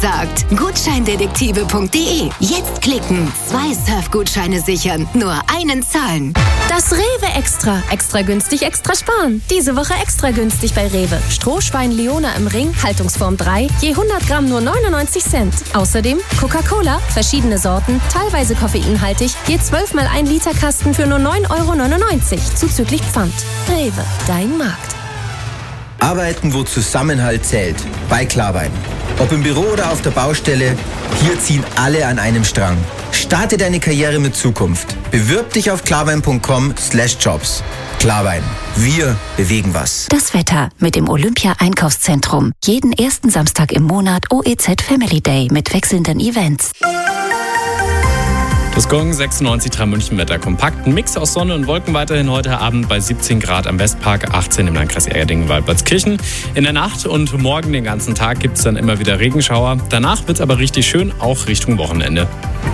gesagt. Gutscheindetektive.de. Jetzt klicken. 2 Surfgutscheine sichern. Nur einen zahlen. Das Rewe Extra. Extra günstig, extra sparen. Diese Woche extra günstig bei Rewe. Strohschwein Leona im Ring, Haltungsform 3, je 100 Gramm nur 99 Cent. Außerdem Coca-Cola, verschiedene Sorten, teilweise koffeinhaltig, je 12 mal 1 Liter Kasten für nur 9,99 €, zuzüglich Pfand. Rewe, dein Markt. Arbeiten, wo Zusammenhalt zählt. Bei Klarwein. Ob im Büro oder auf der Baustelle, hier ziehen alle an einem Strang. Starte deine Karriere mit Zukunft. Bewirb dich auf klarwein.com/jobs. Klarwein. Wir bewegen was. Das Wetter mit dem Olympia-Einkaufszentrum. Jeden ersten Samstag im Monat OEZ Family Day mit wechselnden Events. Das Gong 96,3 München Wetter. Kompakt, ein Mix aus Sonne und Wolken weiterhin heute Abend bei 17 Grad am Westpark, 18 im Landkreis Erdingen-Waldbergskirchen. In der Nacht und morgen den ganzen Tag gibt es dann immer wieder Regenschauer. Danach wird es aber richtig schön, auch Richtung Wochenende.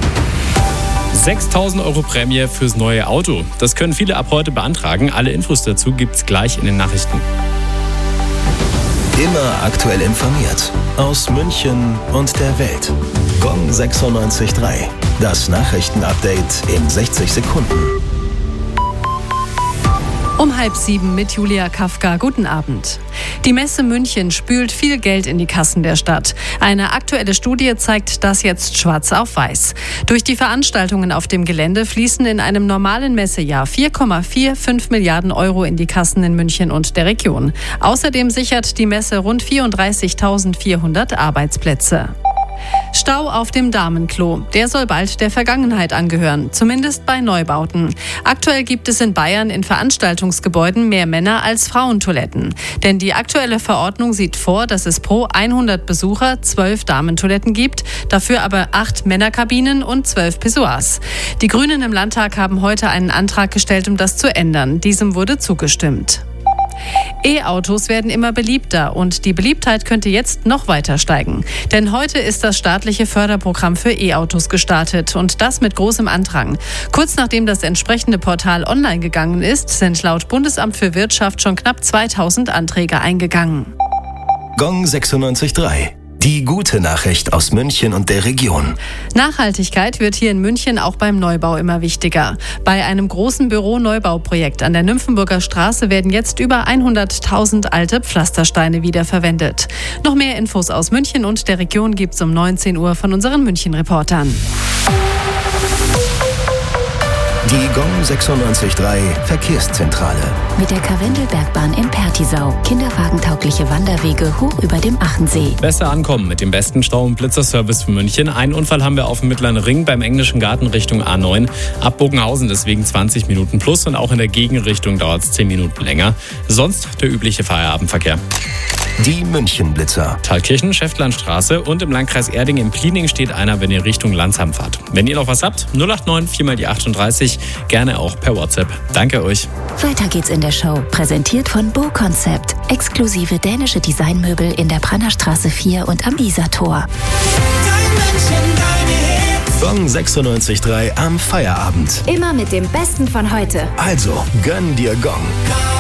6.000 € Prämie fürs neue Auto. Das können viele ab heute beantragen. Alle Infos dazu gibt's gleich in den Nachrichten. Immer aktuell informiert. Aus München und der Welt. Gong 96,3. Das Nachrichtenupdate in 60 Sekunden. Um 6:30 mit Julia Kafka. Guten Abend. Die Messe München spült viel Geld in die Kassen der Stadt. Eine aktuelle Studie zeigt das jetzt schwarz auf weiß. Durch die Veranstaltungen auf dem Gelände fließen in einem normalen Messejahr 4,45 Milliarden € in die Kassen in München und der Region. Außerdem sichert die Messe rund 34.400 Arbeitsplätze. Stau auf dem Damenklo. Der soll bald der Vergangenheit angehören, zumindest bei Neubauten. Aktuell gibt es in Bayern in Veranstaltungsgebäuden mehr Männer- als Frauentoiletten. Denn die aktuelle Verordnung sieht vor, dass es pro 100 Besucher 12 Damentoiletten gibt, dafür aber 8 Männerkabinen und 12 Pissoirs. Die Grünen im Landtag haben heute einen Antrag gestellt, um das zu ändern. Diesem wurde zugestimmt. E-Autos werden immer beliebter und die Beliebtheit könnte jetzt noch weiter steigen. Denn heute ist das staatliche Förderprogramm für E-Autos gestartet und das mit großem Andrang. Kurz nachdem das entsprechende Portal online gegangen ist, sind laut Bundesamt für Wirtschaft schon knapp 2000 Anträge eingegangen. Gong 96,3. Die gute Nachricht aus München und der Region. Nachhaltigkeit wird hier in München auch beim Neubau immer wichtiger. Bei einem großen Büro-Neubauprojekt an der Nymphenburger Straße werden jetzt über 100.000 alte Pflastersteine wiederverwendet. Noch mehr Infos aus München und der Region gibt's um 19 Uhr von unseren München-Reportern. Die Gong 96,3 Verkehrszentrale. Mit der Karwendelbergbahn in Pertisau. Kinderwagentaugliche Wanderwege hoch über dem Achensee. Besser ankommen mit dem besten Stau- und Blitzerservice für München. Einen Unfall haben wir auf dem Mittleren Ring beim Englischen Garten Richtung A9. Ab Bogenhausen deswegen 20 Minuten plus und auch in der Gegenrichtung dauert es 10 Minuten länger. Sonst der übliche Feierabendverkehr. Die München-Blitzer. Thalkirchen, Schäftlarnstraße und im Landkreis Erding im Pliening steht einer, wenn ihr Richtung Landsheim fahrt. Wenn ihr noch was habt, 089 4x38, gerne auch per WhatsApp. Danke euch. Weiter geht's in der Show. Präsentiert von Bo Concept. Exklusive dänische Designmöbel in der Brannerstraße 4 und am Isartor. Gong 96,3 am Feierabend. Immer mit dem Besten von heute. Also, gönn dir Gong.